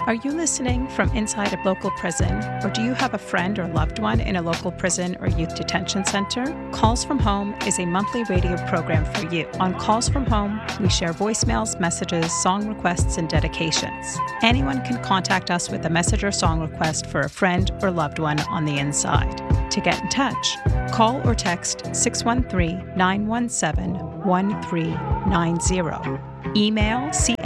Are you listening from inside a local prison, or do you have a friend or loved one in a local prison or youth detention center? Calls from Home is a monthly radio program for you. On Calls from Home, we share voicemails, messages, song requests, and dedications. Anyone can contact us with a message or song request for a friend or loved one on the inside. To get in touch, call or text 613-917-1390. Email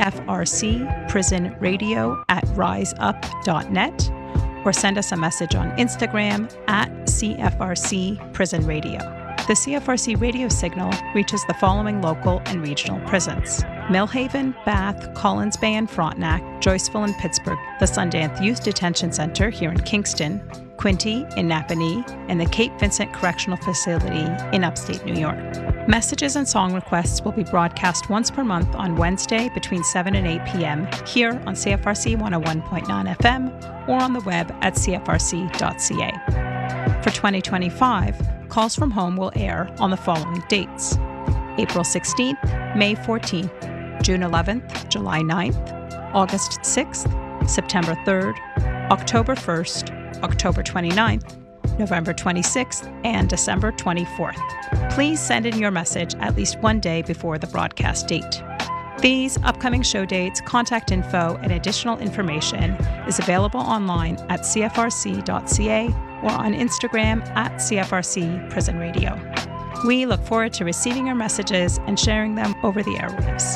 cfrcprisonradio@riseup.net or send us a message on Instagram @CFRCPrisonRadio. The CFRC radio signal reaches the following local and regional prisons: Millhaven, Bath, Collins Bay and Frontenac, Joyceville and Pittsburgh, the Sundance Youth Detention Center here in Kingston, Quinte in Napanee, and the Cape Vincent Correctional Facility in upstate New York. Messages and song requests will be broadcast once per month on Wednesday between 7 and 8 p.m. here on CFRC 101.9 FM or on the web at cfrc.ca. For 2025, Calls from Home will air on the following dates: April 16th, May 14th, June 11th, July 9th, August 6th, September 3rd, October 1st, October 29th, November 26th, and December 24th. Please send in your message at least one day before the broadcast date. These upcoming show dates, contact info, and additional information is available online at cfrc.ca or on Instagram @CFRCPrisonRadio. We look forward to receiving your messages and sharing them over the airwaves.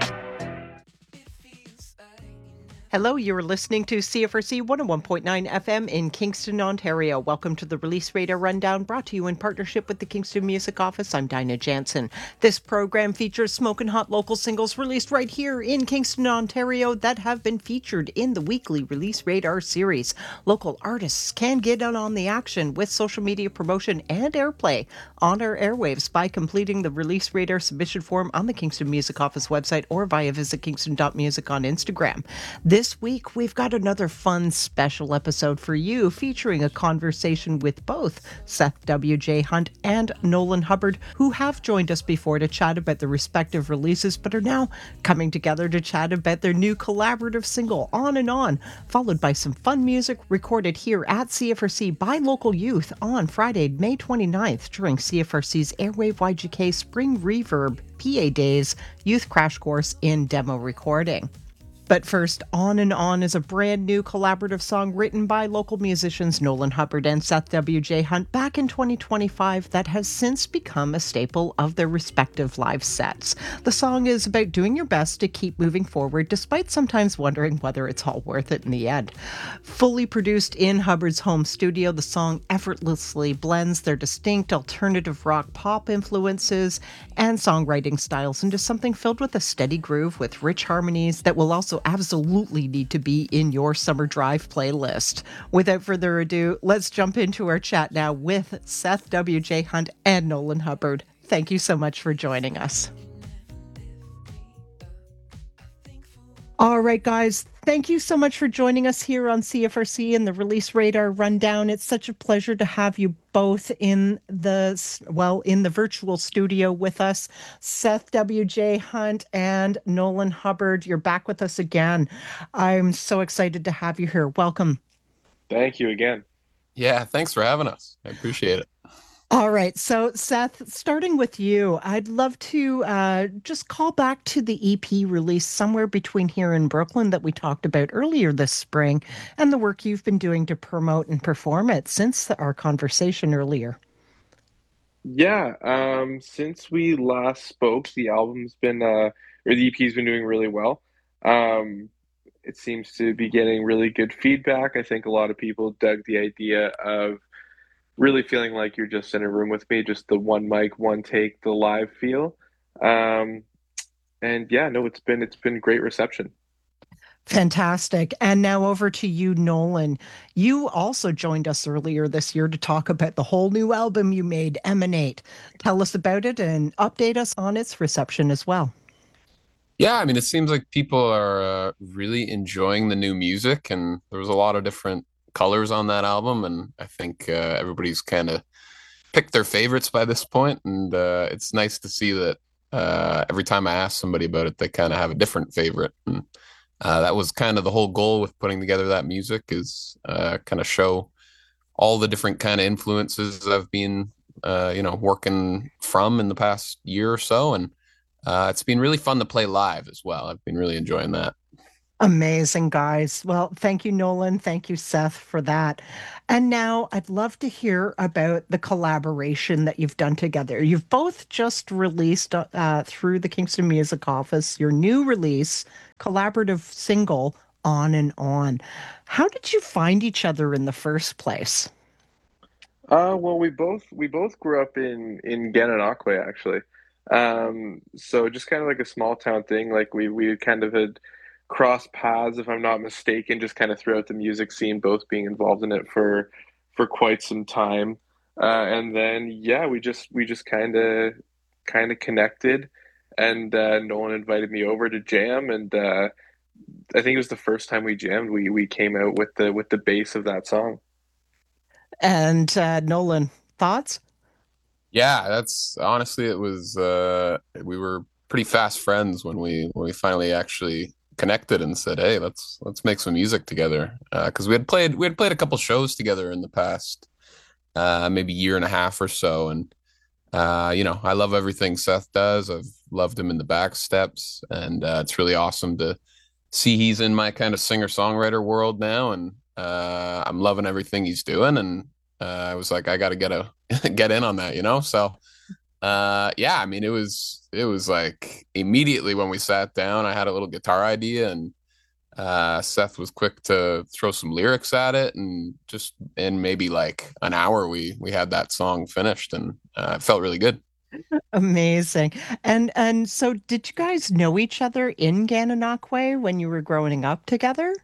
Hello, you're listening to CFRC 101.9 FM in Kingston, Ontario. Welcome to the Release Radar Rundown, brought to you in partnership with the Kingston Music Office. I'm Dinah Jansen. This program features smoking hot local singles released right here in Kingston, Ontario that have been featured in the weekly Release Radar series. Local artists can get in on the action with social media promotion and airplay on our airwaves by completing the Release Radar submission form on the Kingston Music Office website or via visitkingston.music on Instagram. This week, we've got another fun special episode for you featuring a conversation with both Seth W.J. Hunt and Nolan Hubbard, who have joined us before to chat about their respective releases, but are now coming together to chat about their new collaborative single, On and On, followed by some fun music recorded here at CFRC by local youth on Friday, May 29th during CFRC's Airwave YGK Spring Reverb PA Days Youth Crash Course in Demo Recording. But first, On and On is a brand new collaborative song written by local musicians Nolan Hubbard and Seth W.J. Hunt back in 2025 that has since become a staple of their respective live sets. The song is about doing your best to keep moving forward despite sometimes wondering whether it's all worth it in the end. Fully produced in Hubbard's home studio, the song effortlessly blends their distinct alternative rock pop influences and songwriting styles into something filled with a steady groove with rich harmonies that will also absolutely need to be in your summer drive playlist. Without further ado, let's jump into our chat now with Seth W.J. Hunt and Nolan Hubbard. Thank you so much for joining us. All right, guys, thank you so much for joining us here on CFRC and the Release Radar Rundown. It's such a pleasure to have you both in the virtual studio with us. Seth W.J. Hunt and Nolan Hubbard, you're back with us again. I'm so excited to have you here. Welcome. Thank you again. Yeah, thanks for having us. I appreciate it. All right. So, Seth, starting with you, I'd love to just call back to the EP release Somewhere Between Here and Brooklyn that we talked about earlier this spring and the work you've been doing to promote and perform it since our conversation earlier. Yeah, since we last spoke, the album's been, or the EP's been doing really well. It seems to be getting really good feedback. I think a lot of people dug the idea of really feeling like you're just in a room with me, just the one mic, one take, the live feel. And yeah, no, it's been great reception. Fantastic. And now over to you, Nolan. You also joined us earlier this year to talk about the whole new album you made, Emanate. Tell us about it and update us on its reception as well. Yeah, I mean, it seems like people are really enjoying the new music, and there was a lot of different colors on that album, and I think everybody's kind of picked their favorites by this point, and it's nice to see that every time I ask somebody about it, they kind of have a different favorite. And That was kind of the whole goal with putting together that music is kind of show all the different kind of influences I've been, working from in the past year or so, and it's been really fun to play live as well. I've been really enjoying that. Amazing, guys. Well, thank you, Nolan. Thank you, Seth, for that. And now I'd love to hear about the collaboration that you've done together. You've both just released through the Kingston Music Office your new release, collaborative single, On and On. How did you find each other in the first place? Well, we both grew up in Gananoque actually. So just kind of like a small town thing. Like we kind of had crossed paths, if I'm not mistaken, just kind of throughout the music scene, both being involved in it for quite some time. And then yeah, we just kind of connected, and Nolan invited me over to jam, and I think it was the first time we jammed. We came out with the bass of that song. And Nolan, thoughts? Yeah, that's honestly it was we were pretty fast friends when we finally actually connected and said, "Hey, let's make some music together." Because we had played a couple shows together in the past maybe year and a half or so, and I love everything Seth does. I've loved him in the back steps, and it's really awesome to see he's in my kind of singer-songwriter world now, and I'm loving everything he's doing, and I was like, I got to get in on that, you know? So, yeah, I mean, it was like immediately when we sat down, I had a little guitar idea, and Seth was quick to throw some lyrics at it, and just in maybe like an hour, we had that song finished, and it felt really good. Amazing. And so did you guys know each other in Gananoque when you were growing up together?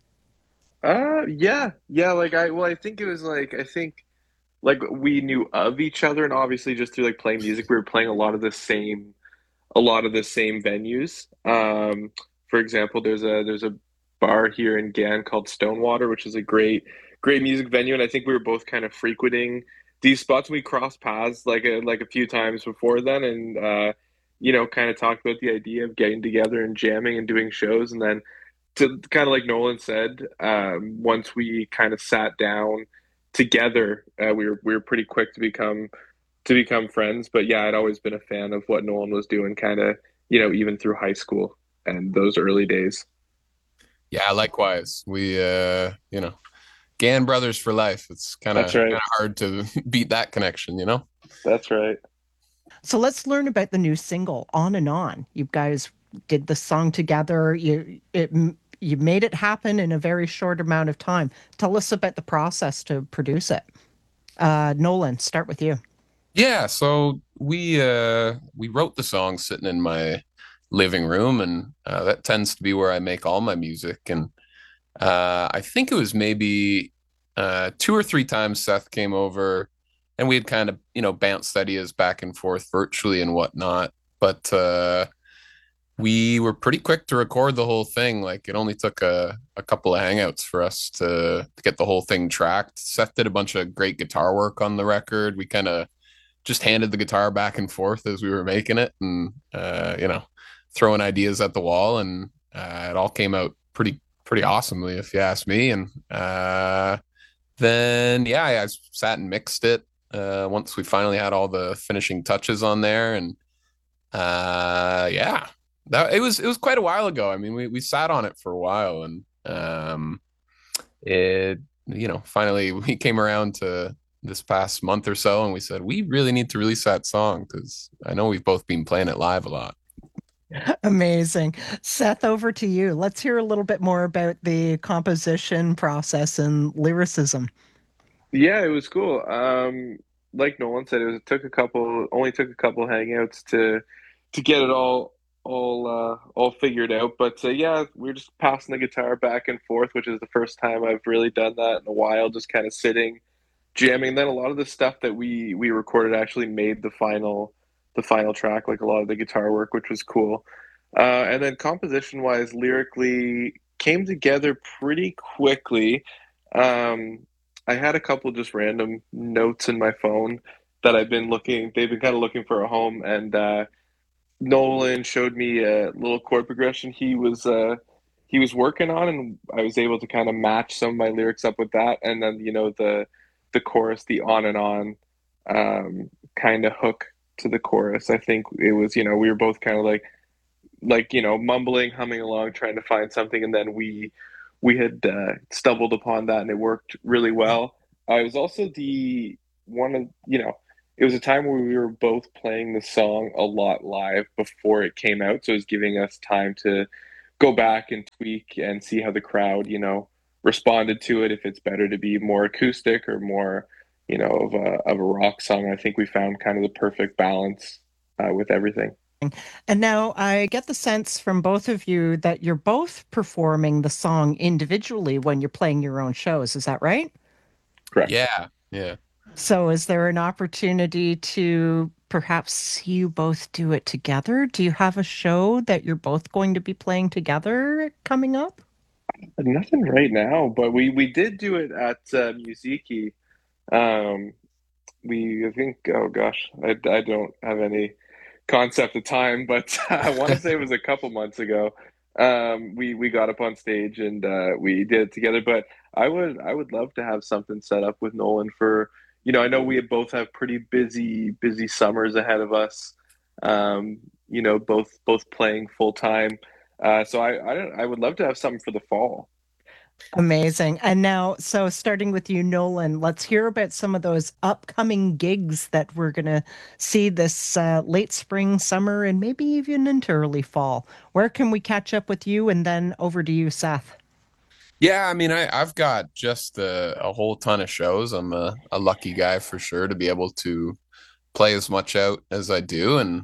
Yeah, yeah. I think it was like I think like we knew of each other, and obviously just through like playing music, we were playing a lot of the same venues. For example, there's a bar here in Gan called Stonewater, which is a great music venue, and I think we were both kind of frequenting these spots. We crossed paths like a few times before then, and kind of talked about the idea of getting together and jamming and doing shows, and then to kind of like Nolan said, once we kind of sat down together, we were pretty quick to become friends. But yeah, I'd always been a fan of what Nolan was doing, kind of, even through high school and those early days. Yeah, likewise. We Gann brothers for life. It's kind of That's kind right. of hard to beat that connection, you know? That's right. So let's learn about the new single, On and On. You guys did the song together. You made it happen in a very short amount of time. Tell us about the process to produce it. Nolan, start with you. Yeah, so we wrote the song sitting in my living room, and that tends to be where I make all my music. And I think it was maybe two or three times Seth came over, and we had kind of bounced ideas back and forth virtually and whatnot. But we were pretty quick to record the whole thing. Like it only took a couple of hangouts for us to get the whole thing tracked. Seth did a bunch of great guitar work on the record. We kind of just handed the guitar back and forth as we were making it, and throwing ideas at the wall, and it all came out pretty awesomely, if you ask me. And then yeah, I sat and mixed it once we finally had all the finishing touches on there, and yeah, that it was quite a while ago. I mean, we sat on it for a while, and it finally we came around to this past month or so, and we said we really need to release that song because I know we've both been playing it live a lot. Amazing. Seth, over to you. Let's hear a little bit more about the composition process and lyricism. Yeah, it was cool. Like Nolan said, it only took a couple hangouts to get it all figured out. But yeah, we are just passing the guitar back and forth, which is the first time I've really done that in a while. Just kind of sitting, jamming. Then a lot of the stuff that we recorded actually made the final track, like a lot of the guitar work, which was cool. And then composition wise, lyrically came together pretty quickly. Um, I had a couple just random notes in my phone that they've been kind of looking for a home, and Nolan showed me a little chord progression he was working on, and I was able to kind of match some of my lyrics up with that, and then the chorus, the on and on, kind of hook to the chorus. I think it was, we were both kind of like mumbling, humming along, trying to find something, and then we had stumbled upon that, and it worked really well. I was also the one of it was a time where we were both playing the song a lot live before it came out, so it was giving us time to go back and tweak and see how the crowd, responded to it. If it's better to be more acoustic or more, of a rock song. I think we found kind of the perfect balance with everything. And now I get the sense from both of you that you're both performing the song individually when you're playing your own shows. Is that right? Correct. Yeah, yeah. So is there an opportunity to perhaps see you both do it together? Do you have a show that you're both going to be playing together coming up? Nothing right now, but we did do it at Musiki. Um, I think, oh gosh, I don't have any concept of time, but I want to say it was a couple months ago. We got up on stage and we did it together. But I would love to have something set up with Nolan for, I know we both have pretty busy summers ahead of us. Both playing full time. So I would love to have something for the fall. Amazing. And now, so starting with you, Nolan, let's hear about some of those upcoming gigs that we're going to see this late spring, summer, and maybe even into early fall. Where can we catch up with you? And then over to you, Seth. Yeah, I mean, I've got just a whole ton of shows. I'm a lucky guy for sure to be able to play as much out as I do. And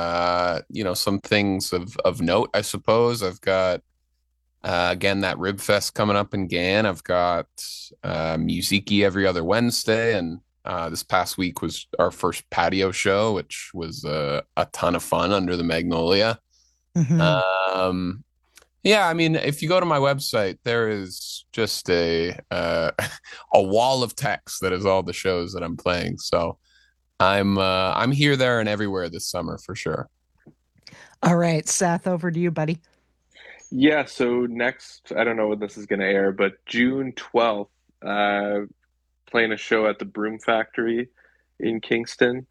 some things of note, I suppose. I've got again that Rib Fest coming up in Gan. I've got Musiki every other Wednesday, and this past week was our first patio show, which was a ton of fun under the Magnolia. Mhm. Yeah, I mean, if you go to my website, there is just a a wall of text that is all the shows that I'm playing. So I'm here, there, and everywhere this summer for sure. All right, Seth, over to you, buddy. Yeah, so next, I don't know when this is going to air, but June 12th, playing a show at the Broom Factory in Kingston.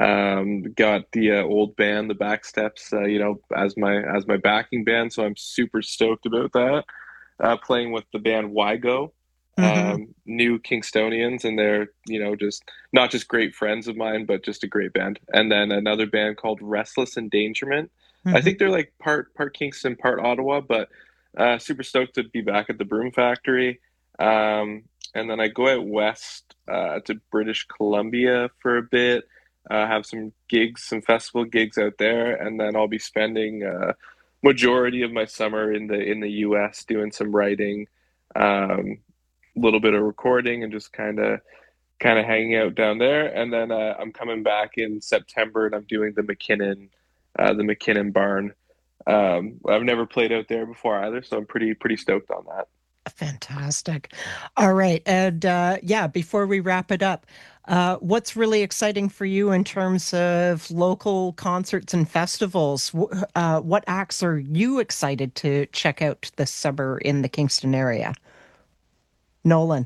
Got the old band, the Backsteps, as my backing band, so I'm super stoked about that. Playing with the band Wygo, Hmm. new Kingstonians, and they're just not just great friends of mine, but just a great band. And then another band called Restless Endangerment. I Hmm. think they're like part Kingston, part Ottawa, but super stoked to be back at the Broom Factory. And then I go out west to British Columbia for a bit, have some gigs, some festival gigs out there, and then I'll be spending majority of my summer in the U.S. doing some writing, a little bit of recording, and just kind of hanging out down there. And then I'm coming back in September, and I'm doing the McKinnon Barn. I've never played out there before either, so I'm pretty stoked on that. Fantastic. All right. And yeah, before we wrap it up, what's really exciting for you in terms of local concerts and festivals? What acts are you excited to check out this summer in the Kingston area? Nolan.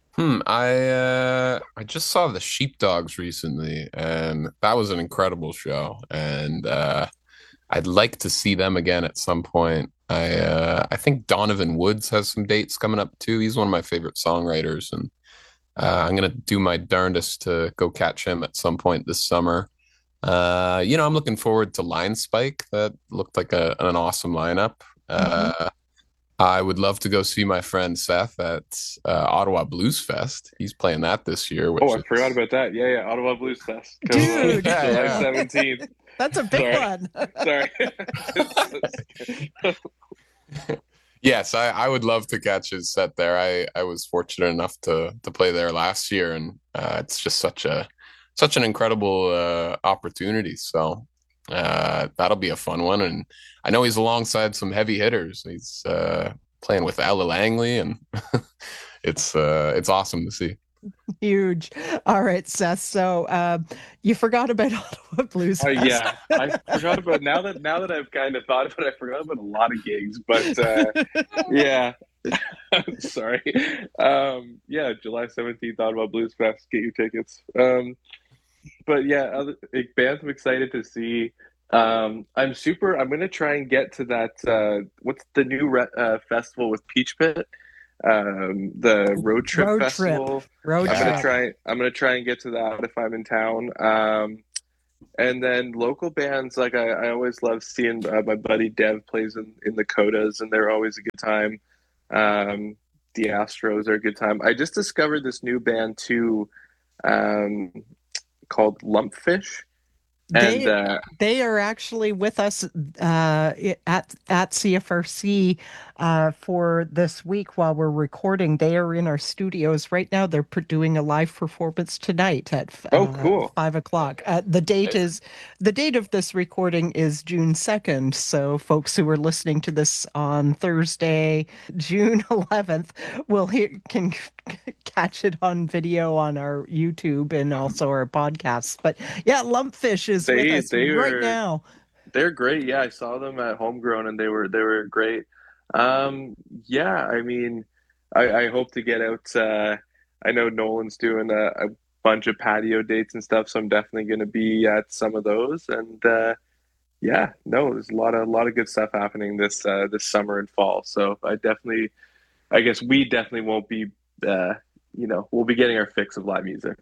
I just saw the Sheepdogs recently, and that was an incredible show. And I'd like to see them again at some point. I think Donovan Woods has some dates coming up too. He's one of my favorite songwriters, and I'm gonna do my darndest to go catch him at some point this summer. I'm looking forward to Line Spike. That looked like an awesome lineup. Mhm. I would love to go see my friend Seth at Ottawa Blues Fest. He's playing that this year, Oh, which I forgot is about that. Yeah, yeah, Ottawa Blues Fest, Dude, July yeah, 17th. that's a big Sorry, one. sorry. yeah. Yes, I would love to catch his set there. I was fortunate enough to play there last year, and it's just such an incredible opportunity. So that'll be a fun one, and I know he's alongside some heavy hitters. He's playing with Ella Langley, and it's awesome to see. Huge. All right, Seth. So you forgot about Ottawa Blues Fest. Yeah, I forgot about now that I've kind of thought about it, I forgot about a lot of gigs, but yeah, sorry. Yeah, July 17th, Ottawa Blues Fest. Get your tickets. But yeah, bands I'm excited to see. I'm gonna try and get to that. What's the new festival with Peach Pit? The Road Trip Road trip. Festival. Road I'm gonna trip. try. I'm gonna try and get to that if I'm in town. And then local bands, like I always love seeing my buddy Dev plays in the Codas, and they're always a good time. The Astros are a good time. I just discovered this new band too, um, called Lumpfish, and They are actually with us at CFRC for this week while we're recording. They are in our studios right now. They're doing a live performance tonight at oh, cool. 5 o'clock. The date of this recording is June 2nd. So folks who are listening to this on Thursday, June 11th, can catch it on video on our YouTube and also our podcasts. But yeah, Lumpfish is with us right now. They're great. Yeah, I saw them at Homegrown, and they were great. Yeah, I mean, I hope to get out. I know Nolan's doing a bunch of patio dates and stuff, so I'm definitely going to be at some of those. And yeah, no, there's a lot of good stuff happening this summer and fall. So I guess we definitely won't be. We'll be getting our fix of live music.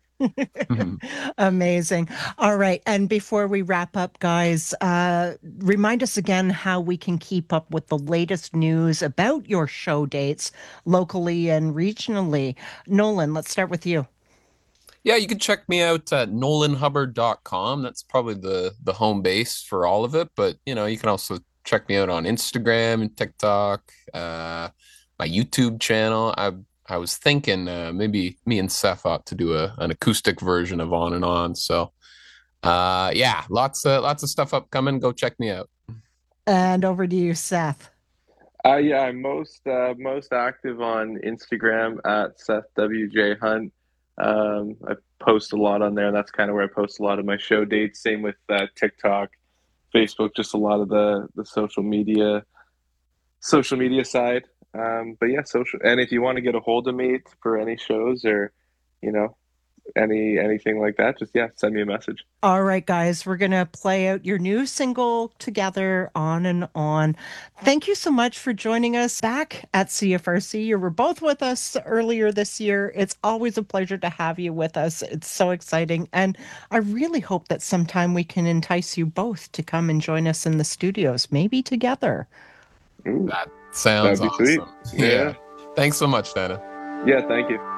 Amazing. All right. And before we wrap up, guys, remind us again how we can keep up with the latest news about your show dates locally and regionally. Nolan, let's start with you. Yeah, you can check me out at nolanhubbard.com. That's probably the home base for all of it. But, you can also check me out on Instagram and TikTok, my YouTube channel. I was thinking maybe me and Seth ought to do an acoustic version of On and On. So yeah, lots of stuff upcoming. Go check me out. And over to you, Seth. Yeah, I'm most active on Instagram at Seth WJ Hunt. I post a lot on there. That's kind of where I post a lot of my show dates. Same with TikTok, Facebook, just a lot of the social media side. But yeah, social. And if you want to get a hold of me for any shows or, anything like that, just send me a message. All right, guys, we're gonna play out your new single together, On and On. Thank you so much for joining us back at CFRC. You were both with us earlier this year. It's always a pleasure to have you with us. It's so exciting, and I really hope that sometime we can entice you both to come and join us in the studios, maybe together. Ooh, that sounds that'd be awesome. Sweet. Yeah. Thanks so much, Dana. Yeah, thank you.